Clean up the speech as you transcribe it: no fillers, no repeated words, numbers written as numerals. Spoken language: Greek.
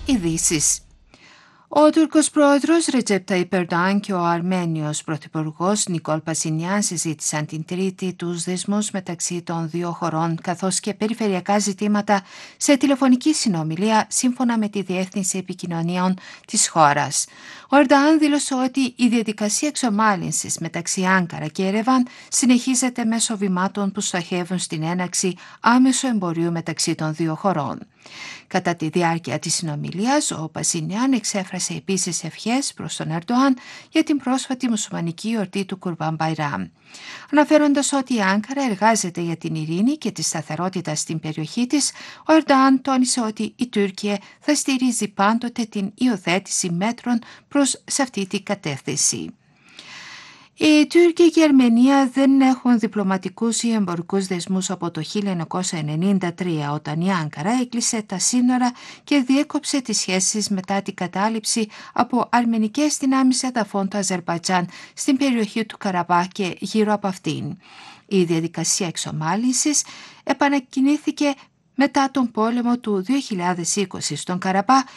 Ειδήσεις. Ο Τούρκος πρόεδρος Ρετζέπ Ταϊπ Ερντοάν και ο Αρμένιος πρωθυπουργός Νικόλ Πασινιάν συζήτησαν την Τρίτη τους δεσμούς μεταξύ των δύο χωρών καθώς και περιφερειακά ζητήματα σε τηλεφωνική συνομιλία σύμφωνα με τη Διεύθυνση Επικοινωνίων της χώρας. Ο Ερντοάν δήλωσε ότι η διαδικασία εξομάλυνσης μεταξύ Άνκαρα και Ερεβάν συνεχίζεται μέσω βημάτων που στοχεύουν στην έναρξη άμεσου εμπορίου μεταξύ των δύο χωρών. Κατά τη διάρκεια της συνομιλίας, ο Πασινιάν εξέφρασε επίσης ευχές προς τον Ερντοάν για την πρόσφατη μουσουλμανική εορτή του Κουρμπάν Μπαϊράμ. Αναφέροντας ότι η Άνκαρα εργάζεται για την ειρήνη και τη σταθερότητα στην περιοχή της, ο Ερντοάν τόνισε ότι η Τουρκία θα στηρίζει πάντοτε την υιοθέτηση μέτρων προς σε αυτή την κατεύθυνση. Η Τουρκία και η Αρμενία δεν έχουν διπλωματικούς ή εμπορικούς δεσμούς από το 1993, όταν η Άνκαρα έκλεισε τα σύνορα και διέκοψε τις σχέσεις μετά την κατάληψη από αρμενικές δυνάμεις εδαφών του Αζερμπαϊτζάν στην περιοχή του Καραμπάχ και γύρω από αυτήν. Η διαδικασία εξομάλυνσης επανακινήθηκε μετά τον πόλεμο του 2020 στον Καραμπάχ